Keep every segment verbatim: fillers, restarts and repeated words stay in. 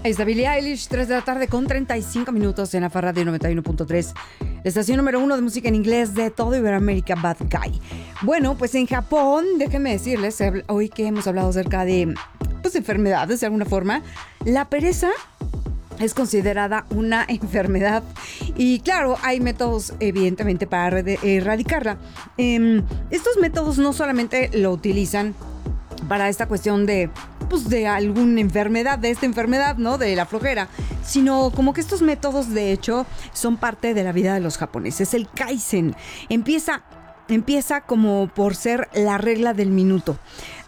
Es de Billie Eilish, tres de la tarde con treinta y cinco minutos en Alfa Radio noventa y uno punto tres. La estación número uno de música en inglés de todo Iberoamérica, Bad Guy. Bueno, pues en Japón, déjenme decirles, hoy que hemos hablado acerca de pues, enfermedades de alguna forma, la pereza es considerada una enfermedad y claro, hay métodos evidentemente para erradicarla. Eh, estos métodos no solamente lo utilizan para esta cuestión de, pues, de alguna enfermedad, de esta enfermedad, ¿no? De la flojera, sino como que estos métodos, de hecho, son parte de la vida de los japoneses. El Kaizen empieza, empieza como por ser la regla del minuto.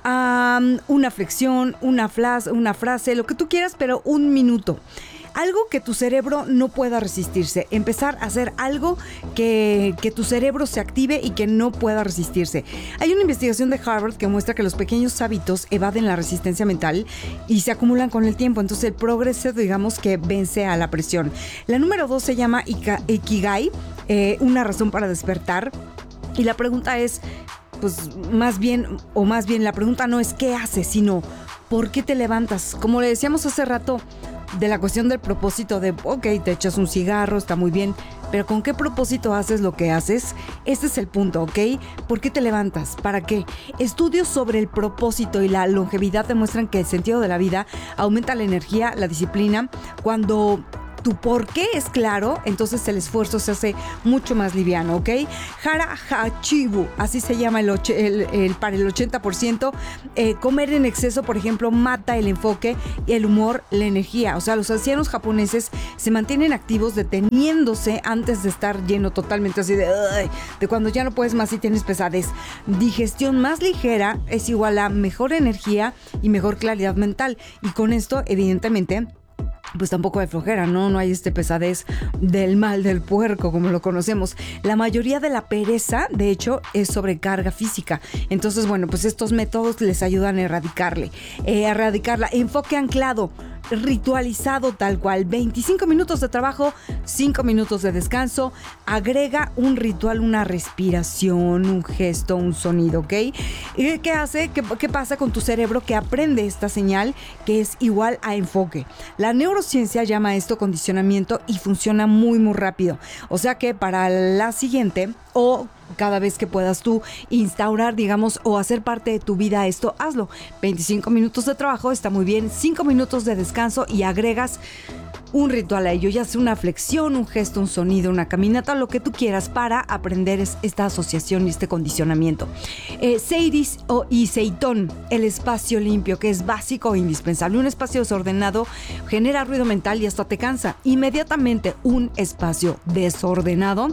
Um, una flexión, una, flas, una frase, lo que tú quieras, pero un minuto. Algo que tu cerebro no pueda resistirse. Empezar a hacer algo que, que tu cerebro se active y que no pueda resistirse. Hay una investigación de Harvard que muestra que los pequeños hábitos evaden la resistencia mental y se acumulan con el tiempo. Entonces el progreso, digamos que vence a la presión. La número dos se llama Ika, Ikigai, eh, una razón para despertar. Y la pregunta es, pues más bien, o más bien la pregunta no es qué haces, sino ¿por qué te levantas? Como le decíamos hace rato, de la cuestión del propósito de, ok, te echas un cigarro, está muy bien, pero ¿con qué propósito haces lo que haces? Este es el punto, ¿ok? ¿Por qué te levantas? ¿Para qué? Estudios sobre el propósito y la longevidad demuestran que el sentido de la vida aumenta la energía, la disciplina. Cuando tu por qué es claro, entonces el esfuerzo se hace mucho más liviano, ¿ok? Hara Hachibu, así se llama el, och- el, el para el ochenta por ciento. Eh, comer en exceso, por ejemplo, mata el enfoque, el humor, la energía. O sea, los ancianos japoneses se mantienen activos deteniéndose antes de estar lleno totalmente así de, de cuando ya no puedes más y tienes pesadez. Digestión más ligera es igual a mejor energía y mejor claridad mental. Y con esto, evidentemente, pues tampoco hay flojera, ¿no? No hay este pesadez del mal del puerco, como lo conocemos. La mayoría de la pereza, de hecho, es sobrecarga física. Entonces, bueno, pues estos métodos les ayudan a erradicarle, eh, a erradicarla. Enfoque anclado, ritualizado tal cual. veinticinco minutos de trabajo, cinco minutos de descanso. Agrega un ritual, una respiración, un gesto, un sonido, ¿ok? ¿Qué hace? ¿Qué, qué pasa con tu cerebro que aprende esta señal que es igual a enfoque? La neurociencia llama esto condicionamiento y funciona muy, muy rápido. O sea que para la siguiente o cada vez que puedas tú instaurar, digamos, o hacer parte de tu vida esto, hazlo. veinticinco minutos de trabajo está muy bien, cinco minutos de descanso y agregas un ritual a ello, ya sea una flexión, un gesto, un sonido, una caminata, lo que tú quieras para aprender es esta asociación y este condicionamiento. Eh, Seiris o, y Seitón, el espacio limpio, que es básico e indispensable. Un espacio desordenado genera ruido mental y hasta te cansa. Inmediatamente un espacio desordenado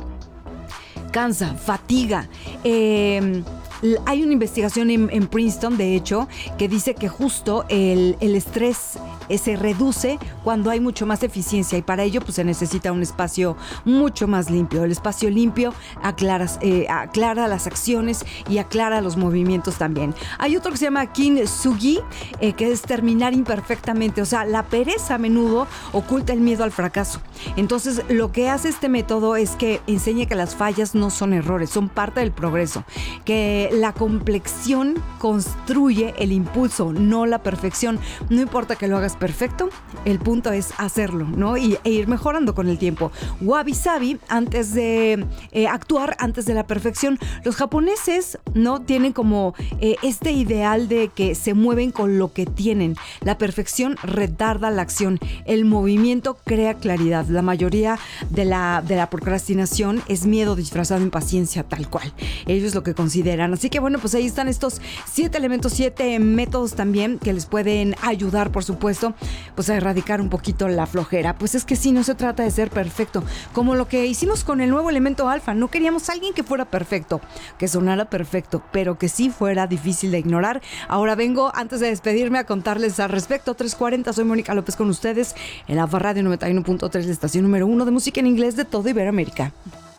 cansa, fatiga. Eh, hay una investigación en, en Princeton, de hecho, que dice que justo el, el estrés eh, se reduce cuando hay mucho más eficiencia y para ello pues se necesita un espacio mucho más limpio. El espacio limpio aclara, eh, aclara las acciones y aclara los movimientos también. Hay otro que se llama Kintsugi, eh, que es terminar imperfectamente. O sea, la pereza a menudo oculta el miedo al fracaso. Entonces, lo que hace este método es que enseña que las fallas no son errores, son parte del progreso. Que la complexión construye el impulso, no la perfección. No importa que lo hagas perfecto, el punto es hacerlo, ¿no? Y, e ir mejorando con el tiempo. Wabi sabi, antes de eh, actuar antes de la perfección. Los japoneses, ¿no? Tienen como eh, este ideal de que se mueven con lo que tienen. La perfección retarda la acción. El movimiento crea claridad. La mayoría de la, de la procrastinación es miedo disfrazado de impaciencia, tal cual. Ellos lo que consideran. Así que bueno, pues ahí están estos siete elementos, siete métodos también que les pueden ayudar, por supuesto, pues a erradicar un poquito la flojera. Pues es que sí, no se trata de ser perfecto. Como lo que hicimos con el nuevo elemento alfa. No queríamos a alguien que fuera perfecto, que sonara perfecto, pero que sí fuera difícil de ignorar. Ahora vengo, antes de despedirme, a contarles al respecto. tres cuarenta, soy Mónica López con ustedes en Alfa Radio noventa y uno punto tres, la estación número uno de música en inglés de todo Iberoamérica.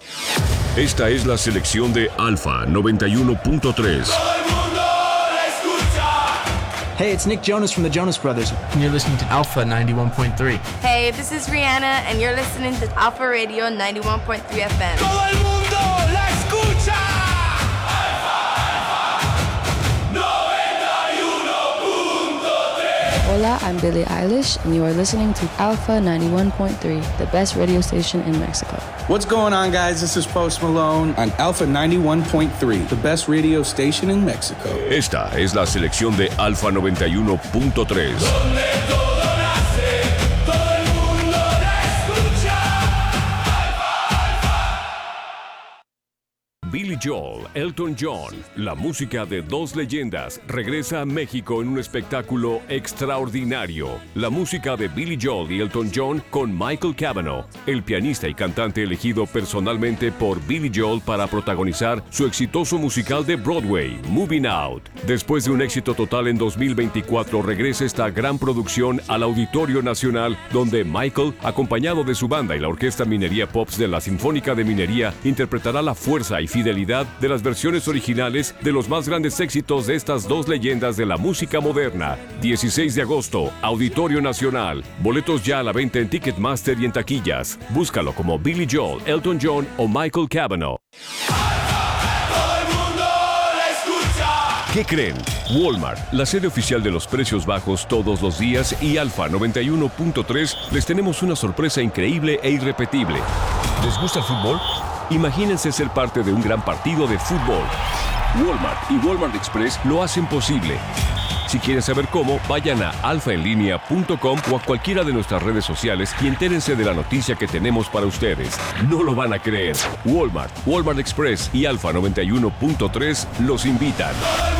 Esta es la selección de Alfa noventa y uno punto tres. Hey, it's Nick Jonas from the Jonas Brothers. And you're listening to Alpha ninety-one point three. Hey, this is Rihanna, and you're listening to Alpha Radio ninety-one point three F M. ¡Todo el mundo la escucha! Alfa, Alfa, noventa y uno punto tres. Hola, I'm Billie Eilish, and you are listening to Alpha ninety-one point three, the best radio station in Mexico. What's going on, guys? This is Post Malone on Alpha ninety-one point three, the best radio station in Mexico. Esta es la selección de Alpha noventa y uno punto tres. Billy Joel, Elton John, la música de dos leyendas, regresa a México en un espectáculo extraordinario. La música de Billy Joel y Elton John con Michael Cavanaugh, el pianista y cantante elegido personalmente por Billy Joel para protagonizar su exitoso musical de Broadway, Moving Out. Después de un éxito total en dos mil veinticuatro, regresa esta gran producción al Auditorio Nacional, donde Michael, acompañado de su banda y la Orquesta Minería Pops de la Sinfónica de Minería, interpretará la fuerza y fidelidad de las versiones originales de los más grandes éxitos de estas dos leyendas de la música moderna. dieciséis de agosto, Auditorio Nacional. Boletos ya a la venta en Ticketmaster y en taquillas. Búscalo como Billy Joel, Elton John o Michael Cavanaugh. ¿Qué creen? Walmart, la sede oficial de los precios bajos todos los días, y Alpha noventa y uno punto tres les tenemos una sorpresa increíble e irrepetible. ¿Les gusta el fútbol? Imagínense ser parte de un gran partido de fútbol. Walmart y Walmart Express lo hacen posible. Si quieren saber cómo, vayan a alfa en línea punto com o a cualquiera de nuestras redes sociales y entérense de la noticia que tenemos para ustedes. No lo van a creer. Walmart, Walmart Express y Alpha noventa y uno punto tres los invitan.